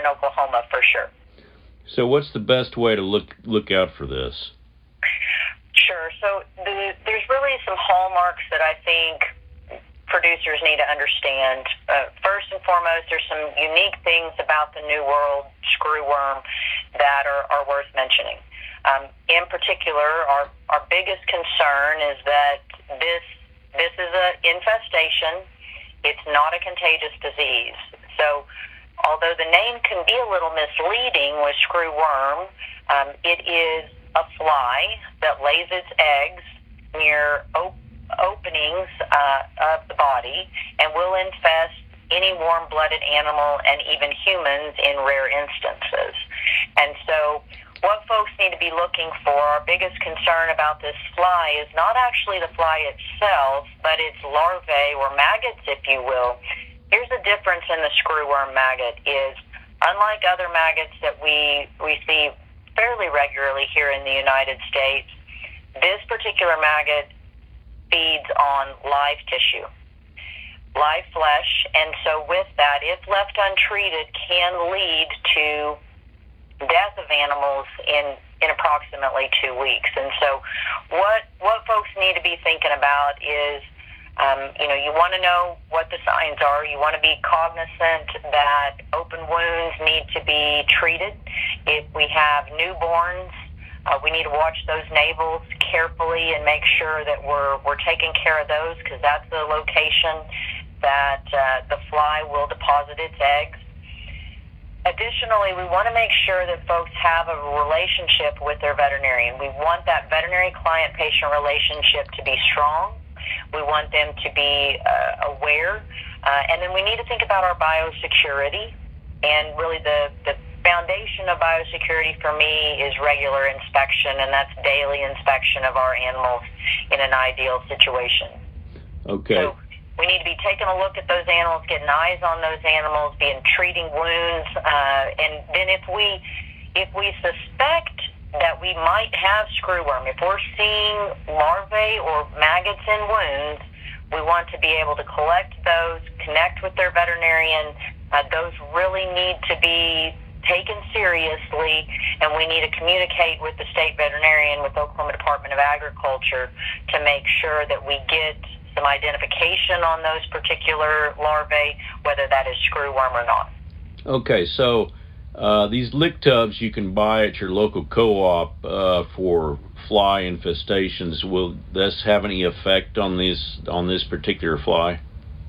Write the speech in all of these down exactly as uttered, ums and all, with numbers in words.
Oklahoma for sure. So what's the best way to look look out for this? Sure. So the, there's really some hallmarks that I think producers need to understand. Uh, first and foremost, there's some unique things about the New World screwworm that are, are worth mentioning. Um, in particular, our, our biggest concern is that this this is an infestation. It's not a contagious disease. So although the name can be a little misleading with screwworm, um, it is a fly that lays its eggs near op- openings uh, of the body and will infest any warm-blooded animal and even humans in rare instances. And so what folks need to be looking for, our biggest concern about this fly is not actually the fly itself, but its larvae or maggots, if you will. Here's the difference in the screwworm maggot is, unlike other maggots that we we see fairly regularly here in the United States, this particular maggot feeds on live tissue, live flesh, and so with that, if left untreated, can lead to death of animals in, in approximately two weeks. And so what what folks need to be thinking about is, um, you know, you want to know what the signs are. You want to be cognizant that open wounds need to be treated. If we have newborns, uh, we need to watch those navels carefully and make sure that we're we're taking care of those, because that's the location that uh, the fly will deposit its eggs. Additionally, we want to make sure that folks have a relationship with their veterinarian. We want that veterinary client-patient relationship to be strong. We want them to be uh, aware. Uh, and then we need to think about our biosecurity. And really the, the foundation of biosecurity for me is regular inspection, and that's daily inspection of our animals in an ideal situation. Okay. So, we need to be taking a look at those animals, getting eyes on those animals, being treating wounds, uh, and then if we if we suspect that we might have screwworm, if we're seeing larvae or maggots in wounds, we want to be able to collect those, connect with their veterinarian. Uh, those really need to be taken seriously, and we need to communicate with the state veterinarian, with Oklahoma Department of Agriculture, to make sure that we get some identification on those particular larvae, whether that is screwworm or not. Okay, so uh, these lick tubs you can buy at your local co-op uh, for fly infestations. Will this have any effect on this on this particular fly?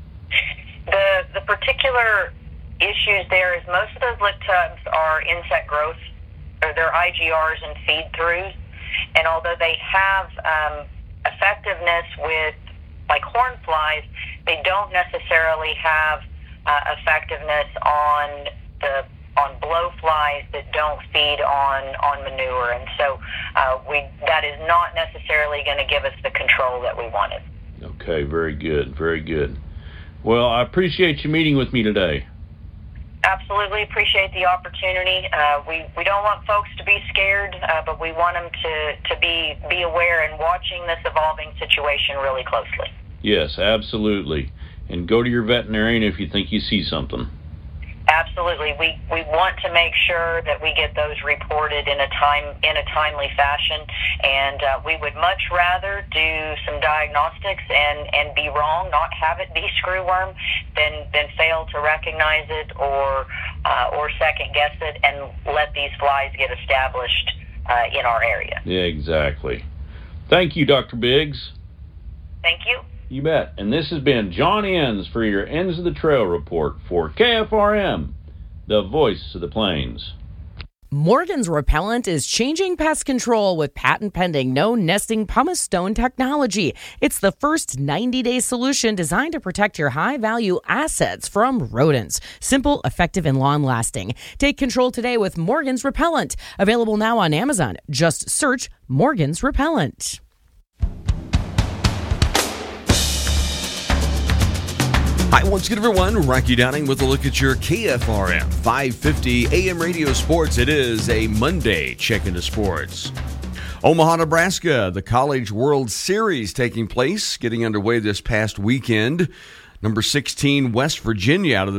The the particular issues there is most of those lick tubs are insect growth, or they're I G Rs and feed-throughs, and although they have um, effectiveness with like horn flies, they don't necessarily have uh, effectiveness on the on blowflies that don't feed on, on manure, and so uh, we that is not necessarily going to give us the control that we wanted. Okay, very good, very good. Well, I appreciate you meeting with me today. Absolutely appreciate the opportunity. Uh, we, we don't want folks to be scared, uh, but we want them to, to be, be aware and watching this evolving situation really closely. Yes, absolutely. And go to your veterinarian if you think you see something. Absolutely. We we want to make sure that we get those reported in a time in a timely fashion, and uh, we would much rather do some diagnostics and, and be wrong, not have it be screwworm, than than fail to recognize it or uh, or second guess it and let these flies get established uh, in our area. Yeah, exactly. Thank you, Doctor Biggs. Thank you. You bet. And this has been John Enns for your Ends of the Trail report for K F R M, the voice of the plains. Morgan's Repellent is changing pest control with patent-pending no-nesting pumice stone technology. It's the first ninety-day solution designed to protect your high-value assets from rodents. Simple, effective, and long-lasting. Take control today with Morgan's Repellent. Available now on Amazon. Just search Morgan's Repellent. Hi, once again, everyone. Rocky Downing with a look at your K F R M five fifty A M radio sports. It is a Monday check into sports. Omaha, Nebraska, the College World Series taking place, getting underway this past weekend. Number sixteen, West Virginia, out of the